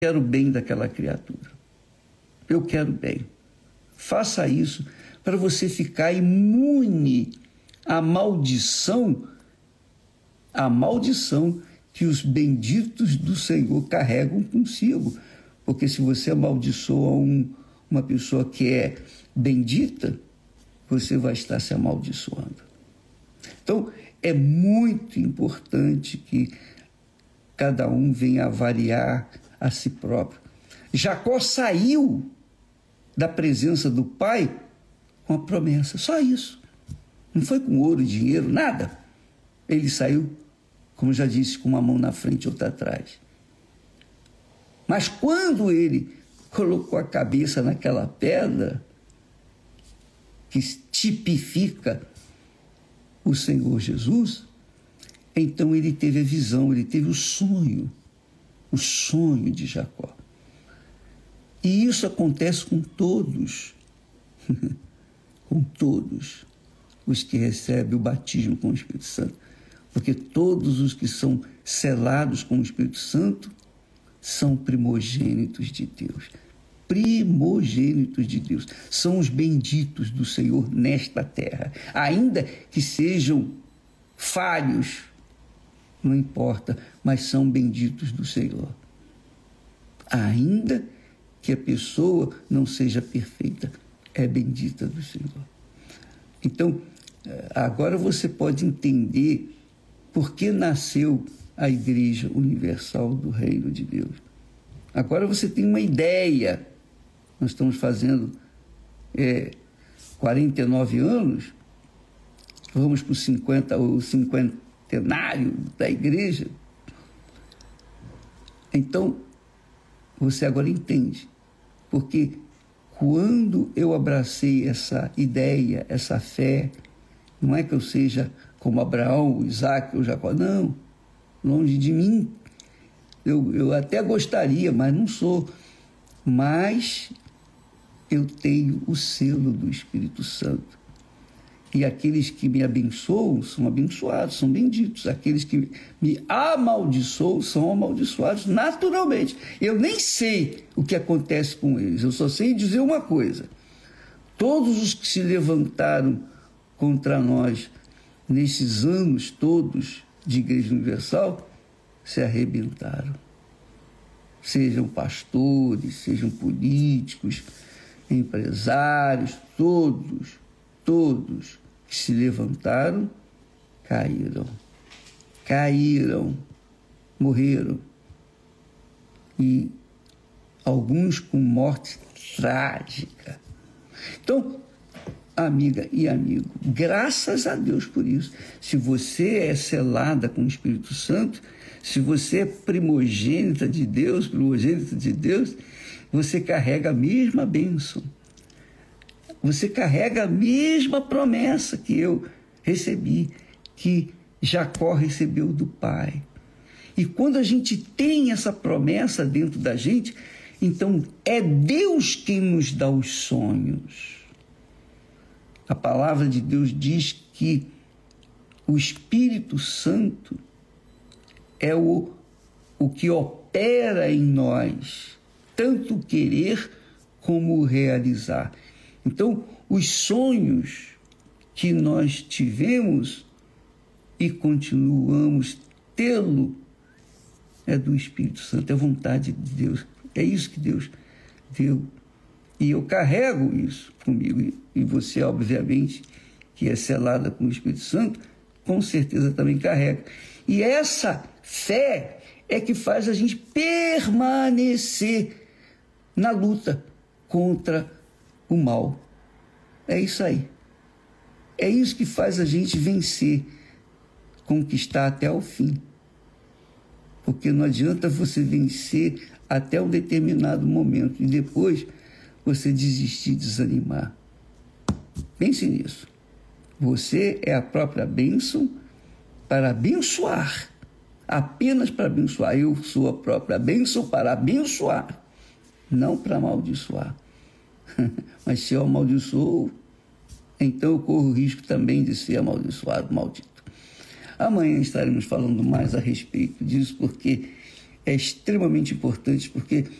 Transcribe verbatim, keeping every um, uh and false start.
quero o bem daquela criatura. Eu quero bem. Faça isso para você ficar imune à maldição, à maldição que os benditos do Senhor carregam consigo. Porque se você amaldiçoa um, uma pessoa que é bendita, você vai estar se amaldiçoando. Então, é muito importante que cada um venha avaliar a si próprio. Jacó saiu da presença do pai com a promessa, só isso. Não foi com ouro e dinheiro, nada. Ele saiu, como já disse, com uma mão na frente e outra atrás. Mas quando ele colocou a cabeça naquela pedra, que tipifica o Senhor Jesus, então ele teve a visão, ele teve o sonho, o sonho de Jacó. E isso acontece com todos, com todos os que recebem o batismo com o Espírito Santo. Porque todos os que são selados com o Espírito Santo são primogênitos de Deus. Primogênitos de Deus. São os benditos do Senhor nesta terra. Ainda que sejam falhos, não importa, mas são benditos do Senhor. Ainda que a pessoa não seja perfeita, é bendita do Senhor. Então, agora você pode entender por que nasceu a Igreja Universal do Reino de Deus. Agora você tem uma ideia. Nós estamos fazendo é, quarenta e nove anos, vamos para o cinquenta, o cinquentenário da igreja. Então, você agora entende, porque quando eu abracei essa ideia, essa fé, não é que eu seja como Abraão, Isaac ou Jacó, não, longe de mim. Eu, eu até gostaria, mas não sou. Mas eu tenho o selo do Espírito Santo. E aqueles que me abençoam são abençoados, são benditos. Aqueles que me amaldiçoam são amaldiçoados naturalmente. Eu nem sei o que acontece com eles, eu só sei dizer uma coisa. Todos os que se levantaram contra nós nesses anos todos de Igreja Universal se arrebentaram. Sejam pastores, sejam políticos, empresários, todos, todos que se levantaram, caíram. Caíram, morreram. E alguns com morte trágica. Então, amiga e amigo, graças a Deus por isso. Se você é selada com o Espírito Santo, se você é primogênita de Deus, primogênito de Deus, você carrega a mesma bênção. Você carrega a mesma promessa que eu recebi, que Jacó recebeu do pai. E quando a gente tem essa promessa dentro da gente, então é Deus quem nos dá os sonhos. A palavra de Deus diz que o Espírito Santo é o, o que opera em nós, tanto o querer como o realizar. Então, os sonhos que nós tivemos e continuamos tê-lo é do Espírito Santo, é vontade de Deus. É isso que Deus deu. E eu carrego isso comigo. E você, obviamente, que é selada com o Espírito Santo, com certeza também carrega. E essa fé é que faz a gente permanecer na luta contra o mal. É isso aí. É isso que faz a gente vencer, conquistar até o fim. Porque não adianta você vencer até um determinado momento e depois você desistir, desanimar. Pense nisso. Você é a própria bênção para abençoar. Apenas para abençoar. Eu sou a própria bênção para abençoar, não para amaldiçoar. Mas se eu amaldiçoo, então eu corro o risco também de ser amaldiçoado, maldito. Amanhã estaremos falando mais a respeito disso, porque é extremamente importante, porque